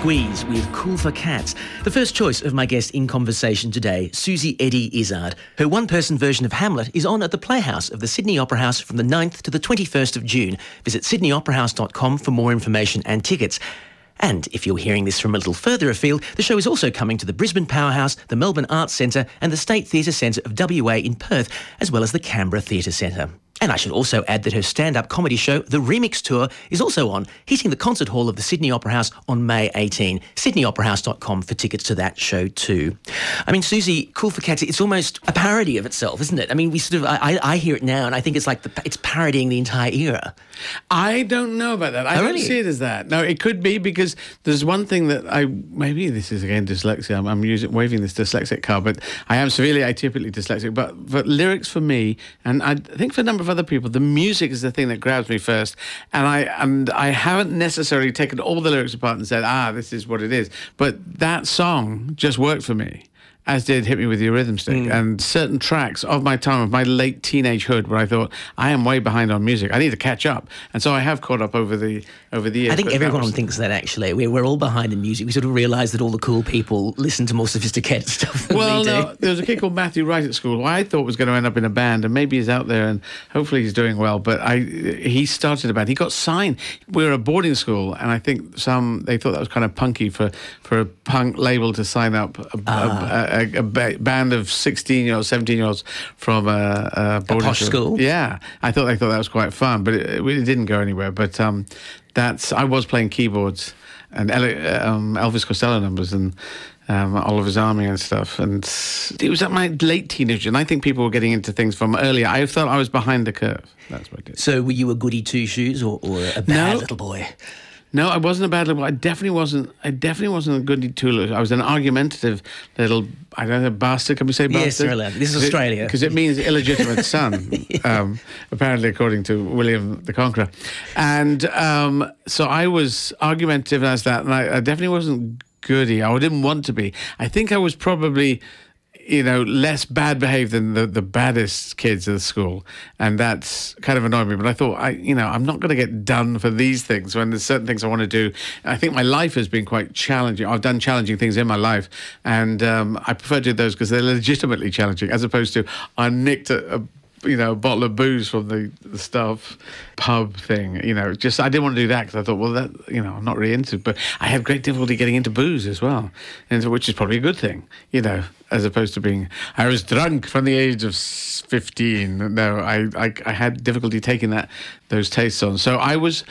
Squeeze with Cool for Cats, the first choice of my guest in conversation today, Susie Eddy Izzard. Her one-person version of Hamlet is on at the Playhouse of the Sydney Opera House from the 9th to the 21st of June. Visit sydneyoperahouse.com for more information and tickets. And if you're hearing this from a little further afield, the show is also coming to the Brisbane Powerhouse, the Melbourne Arts Centre and the State Theatre Centre of WA in Perth, as well as the Canberra Theatre Centre. And I should also add that her stand-up comedy show, The Remix Tour, is also on, hitting the concert hall of the Sydney Opera House on May 18. sydneyoperahouse.com for tickets to that show too. I mean, Susie, Cool for Cats, it's almost a parody of itself, isn't it? I mean, we sort of, I hear it now and I think it's like it's parodying the entire era. I don't know about that. I don't see it as that. No, it could be because there's one thing that maybe this is again dyslexia. I'm waving this dyslexic card, but I am severely atypically dyslexic. But lyrics for me, and I think for a number of other people, the music is the thing that grabs me first. And I haven't necessarily taken all the lyrics apart and said, this is what it is. But that song just worked for me, as did Hit Me With Your Rhythm Stick, and certain tracks of my time, of my late teenagehood, where I thought, I am way behind on music. I need to catch up. And so I have caught up over the years. I think everyone thinks that, actually. We're all behind in music. We sort of realise that all the cool people listen to more sophisticated stuff than we do. No, there was a kid called Matthew Wright at school who I thought was going to end up in a band, and maybe he's out there, and hopefully he's doing well. But he started a band. He got signed. We were a boarding school, and I think they thought that was kind of punky for a punk label to sign up a band of 16-year-olds, 17-year-olds from a boarding school. Yeah, I thought that was quite fun, but it didn't go anywhere. But I was playing keyboards and Elvis Costello numbers and Oliver's Army and stuff. And it was at my late teenage, and I think people were getting into things from earlier. I thought I was behind the curve. That's what I did. So were you a goody two-shoes or a bad little boy? No, I wasn't a bad little boy. I definitely wasn't a goody two-shoes. I was an argumentative little, I don't know, bastard. Can we say bastard? Yes, you're allowed. This is Australia. Because it means illegitimate son, apparently, according to William the Conqueror. And so I was argumentative as that, and I definitely wasn't goody. I didn't want to be. I think I was probably, less bad behaved than the baddest kids at the school. And that's kind of annoyed me. But I thought, I'm not going to get done for these things when there's certain things I want to do. I think my life has been quite challenging. I've done challenging things in my life. And I prefer to do those because they're legitimately challenging, as opposed to I nicked a bottle of booze from the staff pub thing. Just I didn't want to do that because I thought, well, that I'm not really into. But I had great difficulty getting into booze as well, which is probably a good thing, as opposed to being. I was drunk from the age of 15. No, I had difficulty taking those tastes on. So I was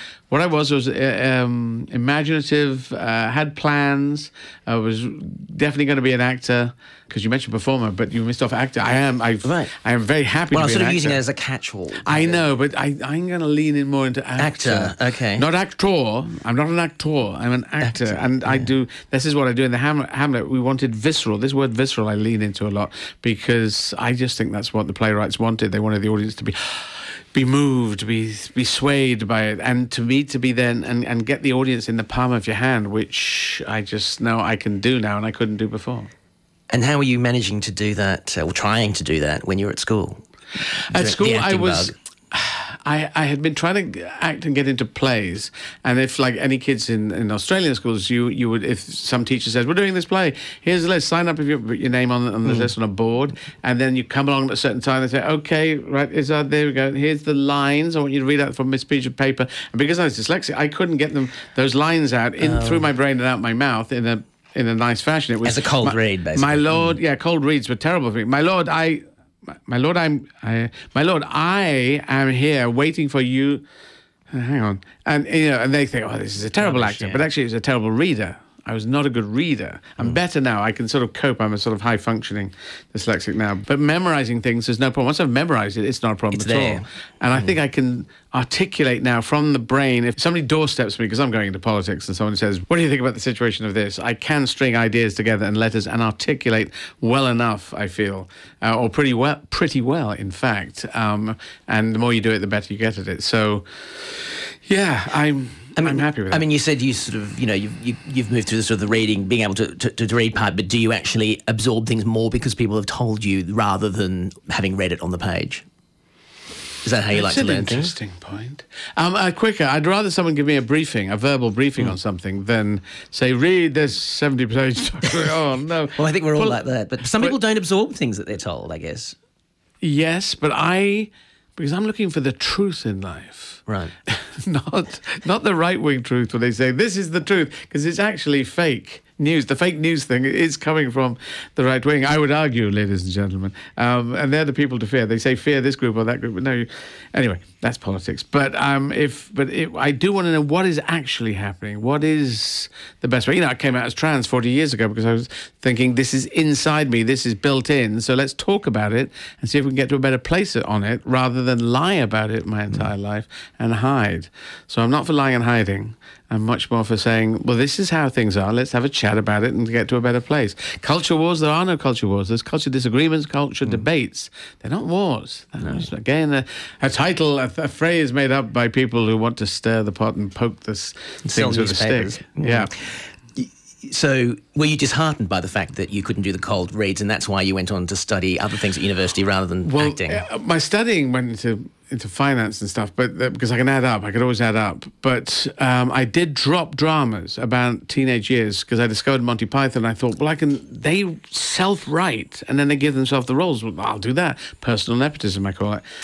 imaginative, had plans. I was definitely going to be an actor. Because you mentioned performer, but you missed off actor. I am very happy. Well, to be I'm sort an of using actor. it as a catch-all. I know, but I'm going to lean in more into actor. Okay. Not actor. I'm not an actor. I'm an actor. And I do. This is what I do in the Hamlet. We wanted visceral. This word visceral I lean into a lot because I just think that's what the playwrights wanted. They wanted the audience to be moved, be swayed by it, and to be then and get the audience in the palm of your hand, which I just know I can do now and I couldn't do before. And how were you managing to do that, or trying to do that, when you were at school? At school, I had been trying to act and get into plays, and if like any kids in Australian schools, you would, if some teacher says we're doing this play, here's a list, sign up if you put your name on the list on a board, and then you come along at a certain time and say, okay, right, there we go, here's the lines, I want you to read out from this piece of paper. And because I was dyslexic, I couldn't get those lines out through my brain and out my mouth in a nice fashion. It was as a cold read, basically. My lord, cold reads were terrible for me. My lord, I am here waiting for you. Hang on, and and they think, oh, this is a terrible actor, but actually, it's a terrible reader. I was not a good reader. I'm better now. I can sort of cope. I'm a sort of high-functioning dyslexic now. But memorizing things is no problem. Once I've memorized it, it's not a problem at all. And I think I can articulate now from the brain. If somebody doorsteps me, because I'm going into politics, and someone says, what do you think about the situation of this? I can string ideas together and letters and articulate well enough, I feel, or pretty well, in fact. And the more you do it, the better you get at it. So, yeah, I'm happy with that. I mean, you said you sort of, you've moved through the sort of the reading, being able to read part, but do you actually absorb things more because people have told you rather than having read it on the page? Is that how you like to learn things? Interesting point. Quicker. I'd rather someone give me a briefing, a verbal briefing on something, than say, read this 70-page document. Oh, no. Well, I think we're all like that. But some people don't absorb things that they're told, I guess. Yes, but because I'm looking for the truth in life. Right. not the right-wing truth when they say, this is the truth, because it's actually fake news. The fake news thing is coming from the right wing, I would argue, ladies and gentlemen. And they're the people to fear. They say fear this group or that group. But no, anyway, that's politics. But I do want to know what is actually happening. What is the best way? I came out as trans 40 years ago because I was thinking, this is inside me. This is built in. So let's talk about it and see if we can get to a better place on it rather than lie about it my entire life and hide. So I'm not for lying and hiding. I'm much more for saying, well, this is how things are. Let's have a chat about it and get to a better place. Culture wars, there are no culture wars. There's culture disagreements, culture debates. They're not wars. That's, again, a title, a phrase made up by people who want to stir the pot and poke things with a stick. Yeah. So were you disheartened by the fact that you couldn't do the cold reads, and that's why you went on to study other things at university rather than acting? My studying went into finance and stuff, but because I can add up, I could always add up. But I did drop dramas about teenage years because I discovered Monty Python. And I thought, well, they self-write and then they give themselves the roles. Well, I'll do that. Personal nepotism, I call it.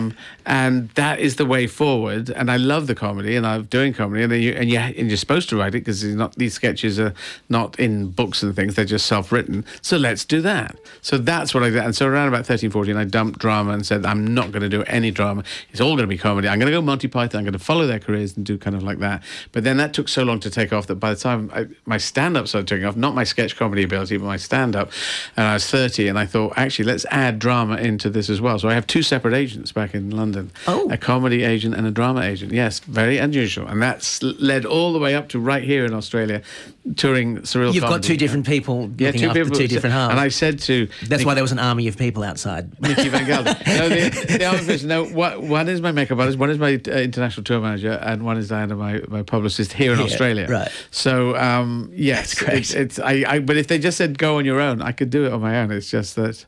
And that is the way forward. And I love the comedy, and I'm doing comedy, and you're supposed to write it because these sketches are not in books and things; they're just self-written. So let's do that. So that's what I did. And so around about 13, 14, I dumped drama and said, I'm not going to do any drama. It's all going to be comedy. I'm going to go Monty Python. I'm going to follow their careers and do kind of like that. But then that took so long to take off that by the time my stand-up started taking off, not my sketch comedy ability, but my stand-up, and I was 30, and I thought, actually, let's add drama into this as well. So I have two separate agents back in London. Oh. A comedy agent and a drama agent. Yes, very unusual. And that's led all the way up to right here in Australia, touring surreal You've comedy. got two different people looking after two different halves. And I said to... That's why there was an army of people outside. Nicky Van Gelder. No, the other person, one is my makeup artist, one is my international tour manager, and one is Diana, my publicist here in Australia. Right. So, yes. That's great. But if they just said go on your own, I could do it on my own. It's just that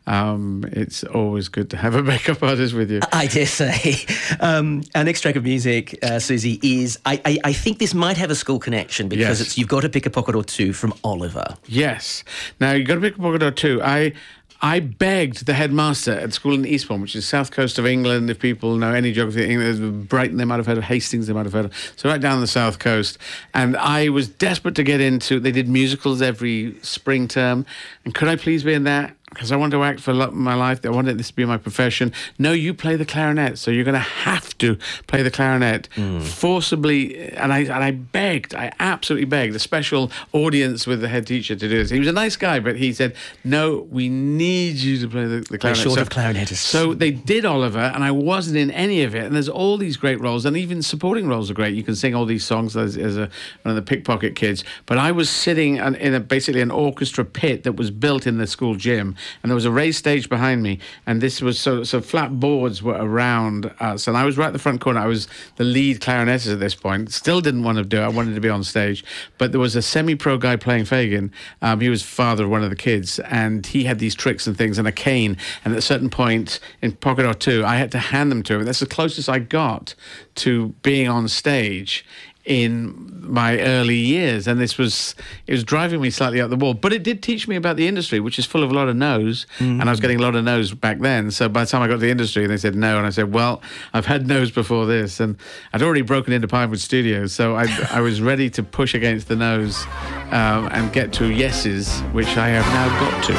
it's always good to have a makeup artist with you. I dare say. Our next track of music, Susie, is... I think this might have a school connection because you've got to pick a pocket or two from Oliver. Yes. Now, you've got to pick a pocket or two. I begged the headmaster at school in Eastbourne, which is south coast of England. If people know any geography, England, Brighton, they might have heard of Hastings, they might have heard of. So right down the south coast. And I was desperate to get into, they did musicals every spring term. And could I please be in that? Because I wanted to act for my life. I wanted this to be my profession. No, you play the clarinet, so you're going to have to play the clarinet forcibly. And I begged, I absolutely begged a special audience with the head teacher to do this. He was a nice guy, but he said, no, we need you to play the clarinet. Short of clarinetists. So they did Oliver, and I wasn't in any of it. And there's all these great roles, and even supporting roles are great. You can sing all these songs as one of the pickpocket kids. But I was sitting in basically an orchestra pit that was built in the school gym. And there was a raised stage behind me, and this was so flat boards were around us, and I was right at the front corner. I was the lead clarinetist at this point. Still didn't want to do it. I wanted to be on stage, but there was a semi-pro guy playing Fagin. He was father of one of the kids, and he had these tricks and things and a cane. And at a certain point, in pocket or two, I had to hand them to him. That's the closest I got to being on stage in my early years, and it was driving me slightly up the wall, but it did teach me about the industry, which is full of a lot of no's, and I was getting a lot of no's back then. So by the time I got to the industry, they said no, and I said, well, I've had no's before this, and I'd already broken into Pinewood Studios, so I was ready to push against the no's and get to yeses, which I have now got to.